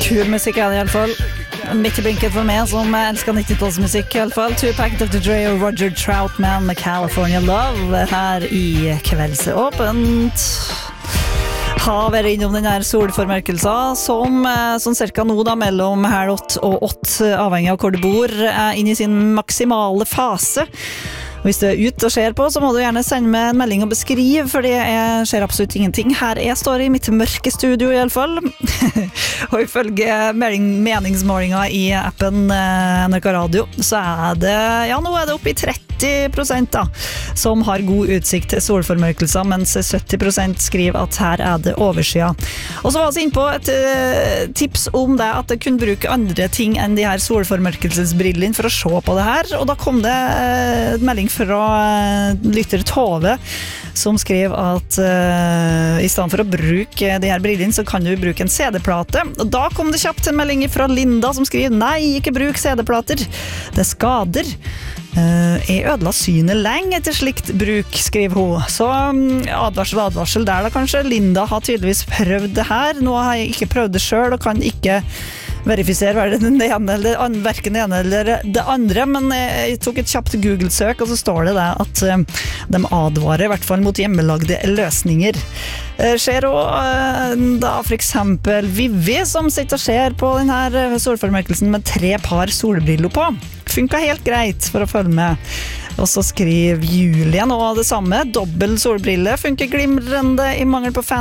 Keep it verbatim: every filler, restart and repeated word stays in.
Kul musikk er det i alle fall. Midt i blinket for meg som elsker nitti-tallsmusikk i alle fall. Tupac, doktor Dre og Roger Troutman med California Love her i Kveldsåpent. Har vært innom den her solformørkelsen som sånn cirka nå da mellom halv åtte og åtte, avhengig av hvor du bor, er inne i sin maksimale fase. Hvis du er ute og ser på, så må du gjerne sende meg en melding og beskrive, for det er, skjer absolutt ingenting. Her jeg står i mitt mørke studio i alle fall. Og ifølge meningsmålinger i appen N R K Radio, så er det, ja nå er det oppe i tretti prosent da, som har god utsikt til solformørkelser, mens sytti prosent skriver at her er det oversida. Og så var vi inne på et uh, tips om det, at det kunne bruke andre ting enn de her solformørkelsesbrillene for å se på det her, og da kom det uh, et melding fra uh, lytter Tove, som skrev at uh, i stedet for å bruke de her brillene, så kan du bruke en C D-plate. Og da kom det kjapt en melding fra Linda, som skriver, nei, ikke bruk C D-plater, det skader. Uh, jeg ødela synet lenge etter slikt bruk, skriver hun. Så um, advarsel, advarsel der da kanskje. Linda har tydeligvis prøvd det her. Nå har jeg ikke prøvd det selv, og kan ikke verifisere hva det ene eller det andre, hverken det ene eller det andre, men jeg tok et kjapt Google-søk, og så står det det at um, de advarer i hvert fall mot hjemmelagde løsninger. Uh, skjer også uh, da for eksempel Vivi, som sitter og ser på den her solformørkelsen med tre par solbriller på. Funka helt greit for å følge med. Og så skriver Julie nå det samme. Dobbel solbrille funker glimrende i mangel på fan.